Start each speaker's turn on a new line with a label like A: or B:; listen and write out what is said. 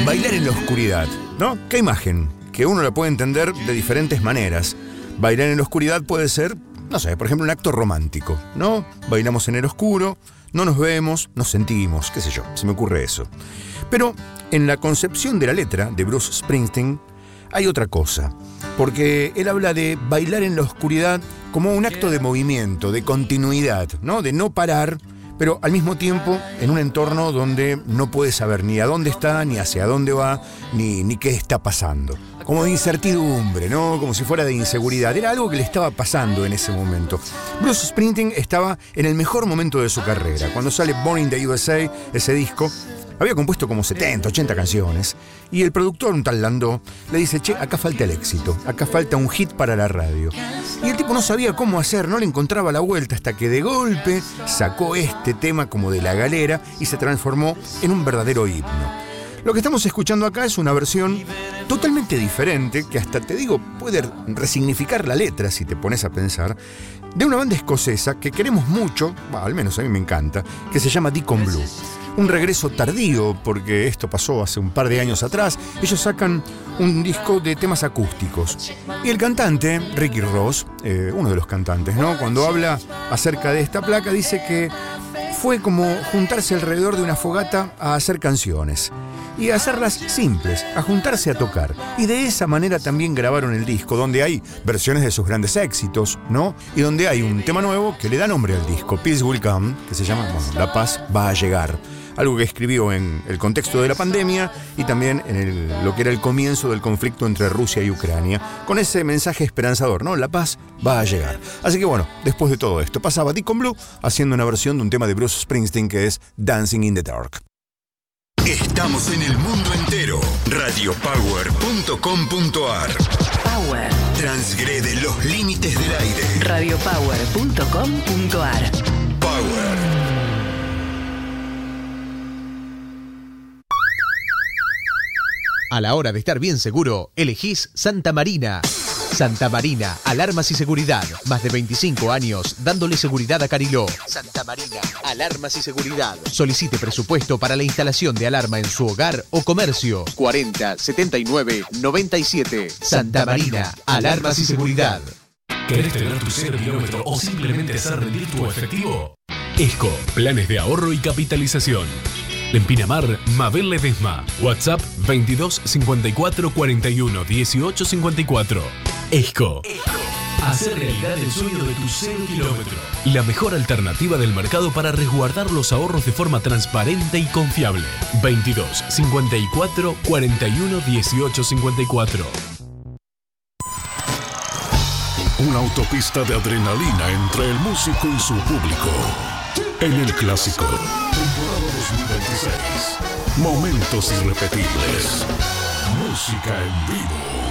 A: Bailar en la oscuridad, ¿no? ¿Qué imagen? Que uno la puede entender de diferentes maneras. Bailar en la oscuridad puede ser, no sé, por ejemplo, un acto romántico, ¿no? Bailamos en el oscuro, no nos vemos, nos sentimos, qué sé yo, se me ocurre eso. Pero en la concepción de la letra de Bruce Springsteen hay otra cosa, porque él habla de bailar en la oscuridad como un acto de movimiento, de continuidad, ¿no? De no parar, pero al mismo tiempo en un entorno donde no puedes saber ni a dónde está, ni hacia dónde va, ni qué está pasando. Como de incertidumbre, ¿no? Como si fuera de inseguridad. Era algo que le estaba pasando en ese momento. Bruce Springsteen estaba en el mejor momento de su carrera. Cuando sale Born in the USA, ese disco, había compuesto como 70, 80 canciones. Y el productor, un tal Landau, le dice, che, acá falta el éxito. Acá falta un hit para la radio. Y el tipo no sabía cómo hacer, no le encontraba la vuelta, hasta que de golpe sacó este tema como de la galera y se transformó en un verdadero himno. Lo que estamos escuchando acá es una versión totalmente diferente, que hasta te digo, puede resignificar la letra si te pones a pensar, de una banda escocesa que queremos mucho, al menos a mí me encanta, que se llama Deacon Blue. Un regreso tardío, porque esto pasó hace un par de años atrás. Ellos sacan un disco de temas acústicos. Y el cantante, Ricky Ross, uno de los cantantes, ¿no? Cuando habla acerca de esta placa, dice que fue como juntarse alrededor de una fogata a hacer canciones. Y a hacerlas simples, a juntarse a tocar. Y de esa manera también grabaron el disco, donde hay versiones de sus grandes éxitos, ¿no? Y donde hay un tema nuevo que le da nombre al disco, Peace Will Come, que se llama, bueno, La Paz va a llegar. Algo que escribió en el contexto de la pandemia y también en lo que era el comienzo del conflicto entre Rusia y Ucrania, con ese mensaje esperanzador, ¿no? La paz va a llegar. Así que bueno, después de todo esto, pasaba Deacon Blue haciendo una versión de un tema de Bruce Springsteen que es Dancing in the Dark.
B: Estamos en el mundo entero. Radiopower.com.ar.
C: Power.
B: Transgrede los límites del aire.
C: Radiopower.com.ar.
B: Power.
D: A la hora de estar bien seguro, elegís Santa Marina. Santa Marina, alarmas y seguridad. Más de 25 años dándole seguridad a Cariló. Santa Marina, alarmas y seguridad. Solicite presupuesto para la instalación de alarma en su hogar o comercio. 40 79 97. Santa Marina, alarmas y seguridad.
E: ¿Querés tener tu 0 kilómetro o simplemente hacer rendir tu efectivo? ESCO, planes de ahorro y capitalización. En Pinamar, Mabel Ledesma. WhatsApp 22 54 41 18 54. ESCO. Hacer realidad el sueño de tu 0 kilómetro. La mejor alternativa del mercado para resguardar los ahorros de forma transparente y confiable. 22 54 41 18 54.
F: Una autopista de adrenalina entre el músico y su público. En el clásico, temporada 2026. Momentos irrepetibles. Música en vivo.